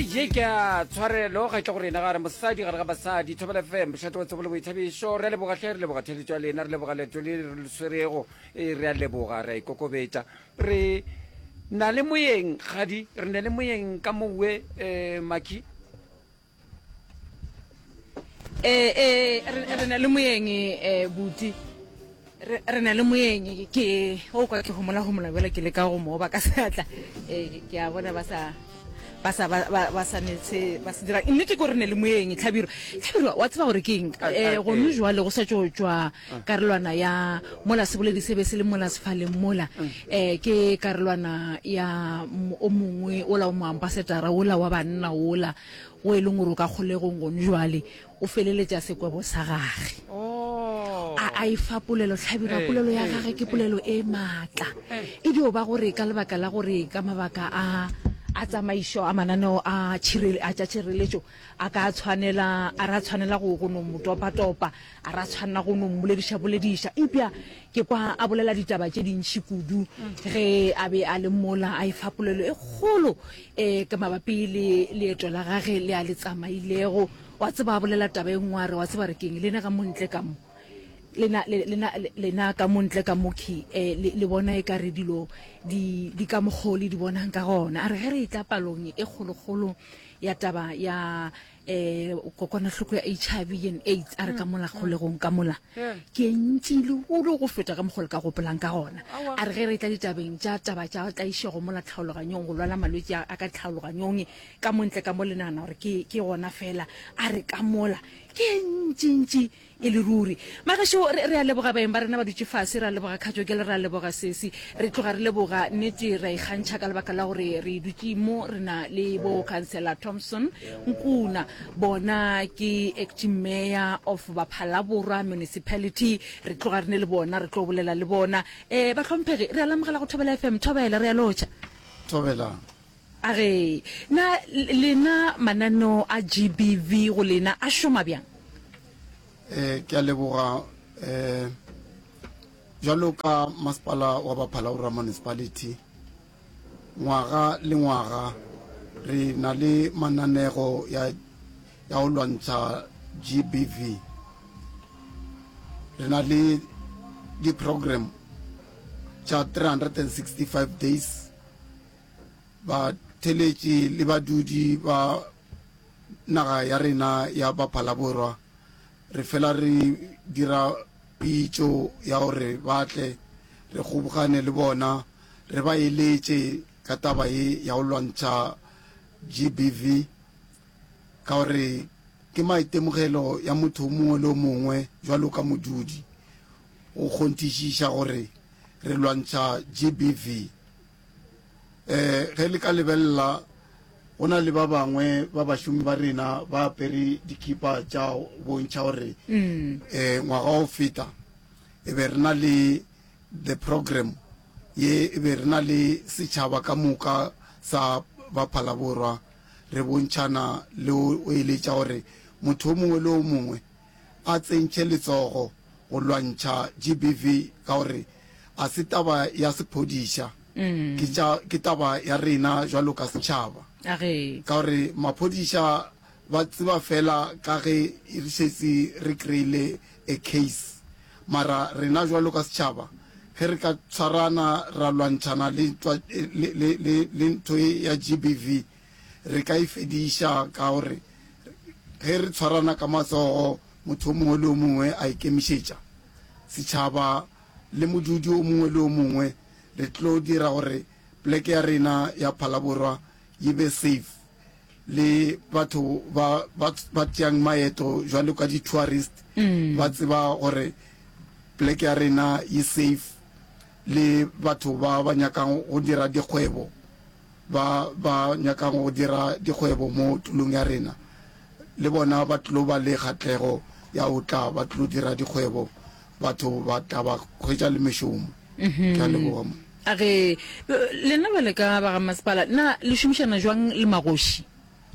ye ke a tshwarelo ga tla gore ena ga re mosadi gare ga basadi Thobela FM bošato tse go le boithabišo re a leboga tlhe re leboga theletšwa lena re leboga leto le swerego re a leboga re a ikokobetša re na le moyeng gadi re na le moyeng ka mowe Maki re na le moyeng buti re na le moyeng ke o kwa ke homola bela ke le ka go mo ba ka seatla ke a bona ba sa netse ba se dira nnete go re ne le moyeng Tlhabiro wa tseba gore ke eng go no jwa le go sa tšwa karolwana ya mola se boledi sebe se le mola se faleng mola ke karolwana ya o mongwe o la o mo ambassador o la wa banna o la o e leng gore ka kgolegong go njwale o feleletša sekwebo sa gage a ifa polelo Tlhabiro polelo ya gage ke polelo e matla e dio ba gore ka lebaka la gore ka mabaka a tsamaišo a mananeo a tšhireletšo a ka tshwanela a ra tshwanela go no motopa-topa a ra tshwanela go no bolediša epja ke kwa a bolela ditaba tše dintšhi kudu ge a be a le mola a ifa polelo e kgolo ka mabapi le leeto la gage le a le tsamailego wa tseba a bolela taba e ngware wa tseba re keng lena ka montle ka mo lena ka montle ka moki le bona e ka re dilo di ka mogoli di bonang ka gona a re ge re itla palong e kgologolo ya taba ya kokwanahloko ya HIV and AIDS a re ka mola kgolegong ka mola ke ntši le go feta ka mogole ka gopelang ka gona a re ge re itla ditabeng tša taba tša tlaišego mola tlhaologanyong go lwala malwetse a ka tlhaologanyong ka montle ka mo lenana gore ke gona fela a re ka mola ke ntši e le ruri magašo re a leboga baeng ba rena ba dutše fase re a leboga kgatšo ke le re a leboga sesi re tloga re leboga nnete ra ikgantšha ka lebaka la gore re dutše mo re na le bo councillor Thompson Nkuna bona ke acting mayor of Baphalaborwa municipality re tloga re ne le bona re tlo bolela le bona ba tlhomphege re a lamogela go Thobela FM Thobela re a lotša Thobela are na lena manano a GBV go lena a šoma bjang ke a leboga jalo ka masepala wa Baphalaborwa municipality ngwaga le ngwaga re na le mananego ya go lwantsha GBV re na le di-program tša 365 days ba theletše le badudi ba naga ya rena ya Baphalaborwa re fela re dira pitšo ya gore batle re kgobogane le bona re ba eletše ka taba ye ya go lwantšha GBV ka gore ke maitemogelo ya motho mongwe le mongwe jwalo ka modudi go kgontišiša gore re lwantšha GBV ge le ka lebelela go na le ba bangwe ba bašomi ba rena ba apere dikipa tša bontšha gore ngwaga o feta e be re na le the program ye e be re na le setšhaba ka moka sa Baphalaborwa re bontšhana le o eletša gore motho o mongwe le o mongwe a tsentšhe letsogo go lwantšha GBV ka gore a se taba ya sephodisa ke taba ya rena jwalo ka setšhaba ka gore maphodisa ba tseba fela ka ge re šetse re kry-ile a case mara rena jwalo ka setšhaba ge re ka tshwarana ra lwantšhana le ntho ya GBV re ka e fediša ka gore ge re tshwarana ka matsogo motho o mongwe le o mongwe a ikemišetša setšhaba le modudi o mongwe le o mongwe re tlo dira gore pleke ya rena ya Phalaborwa e be safe le batho ba tšeang maeto jwalo ka di-tourist ba tseba gore pleke ya rena e safe le batho ba nyakang go dira dikgwebo ba nyakang go dira dikgwebo mo tulong ya rena le bona ba tlo ba le kgatlego ya o tla ba tlo dira dikgwebo batho ba tla ba kgwetša le mešomo ka leboga mo age lena ba le ka ba ga masepala na le šomišana jwang le magoši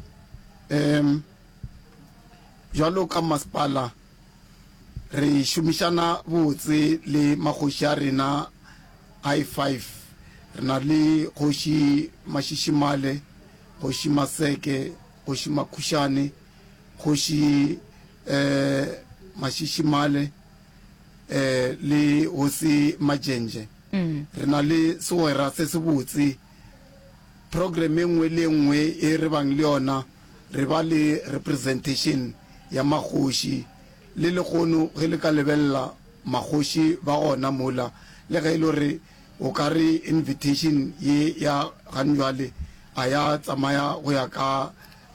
jwalo ka masepala re šomišana botse le magoši a rena I5 re na le kgoši Mashišimale kgoši Maseke, kgoši Makhushane, kgoši Mashishimale le hosi Majenje. Re na le sewera se se botse. Program engwe le engwe e re bang le yona re ba le representation ya makgoši le lekgono ge le ka lebella makgoši ba gona mola le ge ile re o ka re invitation ye ya ganjwale a ya tsamaya go ya ka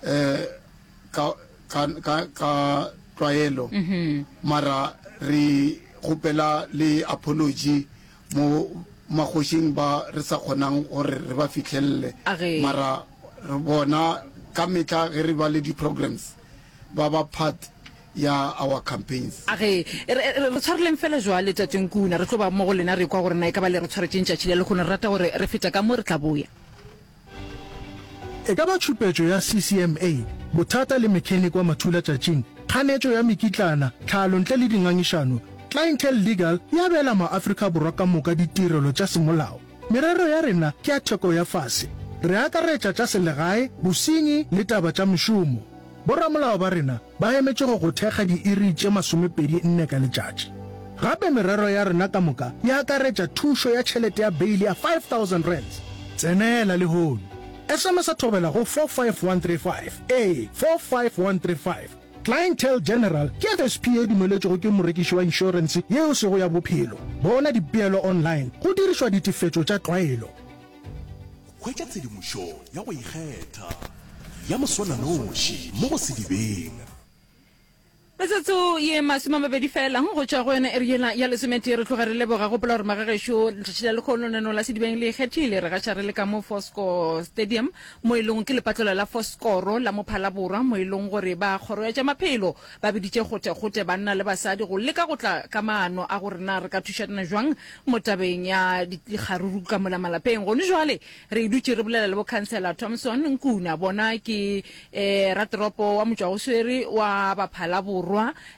tlwaelo mara re gopela le apology mo makgošing ba re sa kgonang gore re ba fitlhelele mara re bona ka metla ge re ba le di-programs ba ba part ya our campaigns. Re tshwareleng fela jwale Tatenkuna re tlo ba mo go lena re kwa gore na e ka ba le re tshwaretseng tšatši le go ne rata gore re feta ka mo re tla boya. E ka ba tšhupetšo ya CCMA bothata le mechanic wa Mathula tšatšing kganetšo ya mekitlana tlhalo ntle le dingangišano Clientele Legal ya bela ma-Afrika Borwa ka moka ditirelo tša semolao. Merero ya rena ke ya theko ya fase. Re akaretša tša selegae, bosenyi le taba tša mešomo. Boramolao ba rena ba emetše go thekga diiri tše 24 ka letšatši. Gape merero ya rena ka moka ya akaretša thušo ya tšhelete ya beili ya 5,000 rands. Tsenela le hono. SMS a thobela go 45135. 45135. Clientele General ke FSPA dumeletšego ke morekiši wa insurance yeo sego ya bophelo. Bona dipeelo online go dirišwa ditefetšo tša tlwaelo. Hwetša tshedimošo ya go ikgetha ya moswananoši mo go sedibeng. Metsotso ye 20 fela go tšwa go yona eriela ya lesomete re tloga re leboga gopola gore magagešo letšatši la lekgononano la sedibeng le ikgethile re gaša re le ka mo Fosco Stadium mo e leng ke lepatlelo la Foscoro la mo Phalaborwa mo e leng gore ba kgoro ya tša maphelo ba biditše gote banna le basadi go leka go tla ka maano a gore na re ka thušana jwang mo tabeng ya dikgaruru ka mola malapeng gone jwale re dutše re bolela le bo Councillor Thompson Nkuna bona ke rateropo wa motšwagoswere wa ba Phalaborwa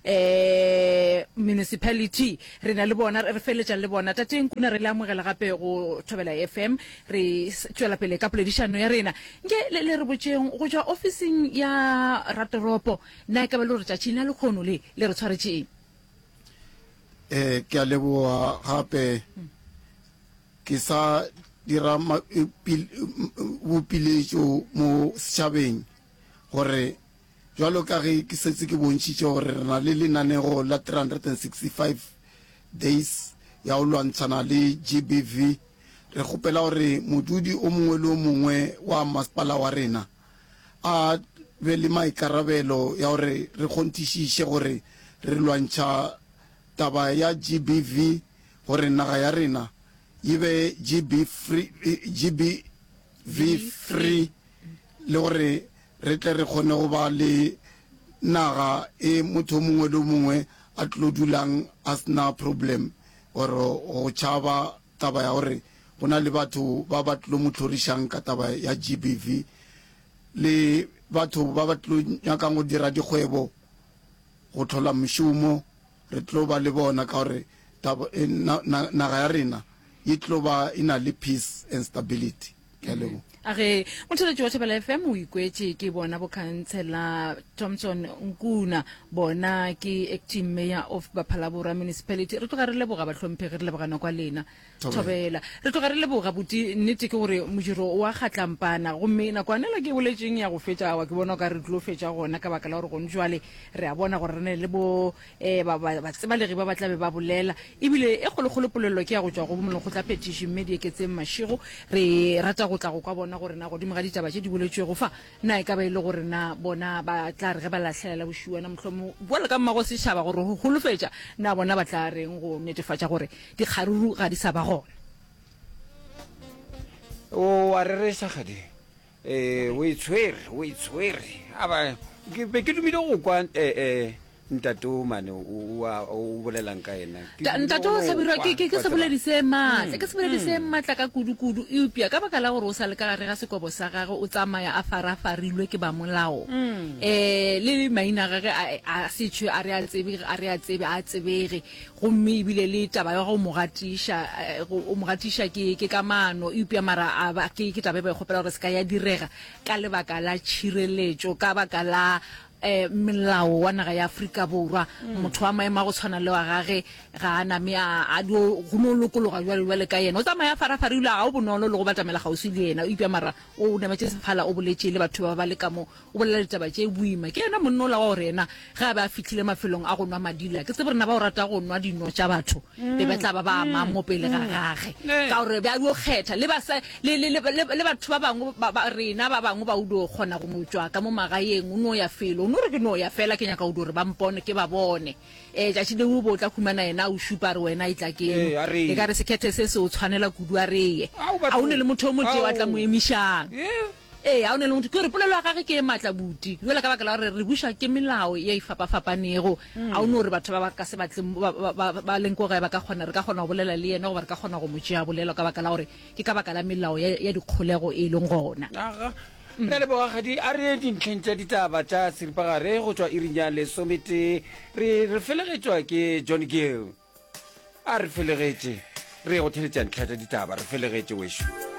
municipality re na le bona re feletša le bona Tatenkuna re le amogela gape go Thobela FM re tšwela pele ka poledišano ya rena nke le re botšeng go tšwa ofising ya rateropo na e ka ba le gore tšatšing la lekgono le re tshwaretšeng. Ke a leboa gape ke sa dira bopiletšo mo setšhabeng gore jwalo ka ge ke setse ke bontšitše gore re na le lenanego la 365 days ya go lwantšhana le GBV re kgopela gore modudi o mongwe le o mongwe wa masepala wa rena a be le maikarabelo ya gore re kgonthišiše gore re lwantšha taba ya GBV gore naga ya rena e be GBV free le gore re tle re kgone go ba le naga e motho mongwe le mongwe a tlo dulang a sena problem gore go tšhaba taba ya gore go na le batho ba ba tlo mo tlhorišang ka taba ya GBV le batho ba ba tlo nyakang go dira dikgwebo go tlhola mešomo re tlo ba le bona ka gore naga ya rena e tlo ba e na le peace and stability. Ke a leboga. Age motheletši wa Thobela FM o ikwetše ke bona bo Councillor Thompson Nkuna bona ke acting mayor of Phalaborwa municipality re tloga re leboga bahlomphegi re leboga nakwa lena Thobela re tloga re leboga buti nnete ke gore mojiro wa kgatlampana gomme nakwanela ke boletšeng ya go fetša wa ke bona ka re tlo fetša gona ka baka la gore gone jwale re a bona gore re ne le bo batsebalegi ba batlabe ba bolela ebile e kgolokgolo polelo ke ya go tšwa go molokgotla petition mme di eketseng mašego re rata go tla go kwa bona gore na godimo ga ditaba tše di boletšwe go fa na e ka ba ile gore na bona ba tla re ge ba lahlelela bošiwana mohlomong boale ka mmago setšhaba gore go holofetša na bona ba tla reng go netefatša gore dikgaruru ga di sa ba gona. O a rereša gadi o itshwere aba ke dumile go kwa ntato mane o bolelang ka ena ntate o tlhabirwa ke se boledise maatla ka kudu-kudu eupia ka baka la gore o sa le ka gare ga sekobo sa gage o tsamaya a farafarilwe ke ba molao le maina gage a setšhwe a re a tsebege gomme ebile le taba ya go mogatiša ke kamano eupia mara ke taba e ba e kgopela gore se ka ya direga ka lebaka la tšhireletšo ka baka la melao wa naga ya Afrika Borwa motho wa maema go tshwana le wa gage ga a name a go no lokologa jwale ka yena o tsamaya farafarilwe ga o bonolo le go batamela gausi le yena o ipia mara o nemetše sephala o boletse le batho ba le ka mo o bolela ditaba tše boima ke yena monnola wa gore ena ga ba fitlhile mafelong a go nwa madila ke tse borena ba o rata go nwa dino tša batho be ba tla ba ama mo pele ga gage ka gore ba yo kgetha le batho ba bangwe rena ba bangwe ba udo kgona go motswa ka mo magaeng o no ya felo no re ke no ya fela ke nyaka o dore ba mpone ke ba bone tšatši le o botla khumana yena o šupa re wena e tla ke e ka re sekhethe se o tshwanela kudu a reye a o ne le motho o motse wa tla mo emišang a o ne le motho ke re polelo ya gage ke e matla buti jela ka baka la gore re buša ke melao ya ifapafapanego a o ne gore batho ba ka se batle ba leng ko gae ba ka kgona re ka kgona go bolela le yena go ba re ka kgona go motšea bolela ka baka la gore ke ka baka la melao ya dikgolego e leng gona re le bogagadi a re dintlheng tša ditaba tša seripagare go tšwa iring ya lesomete re felegetšwa ke John Gill a re felegetše re go theletša ntlha tša ditaba re felegetše wešo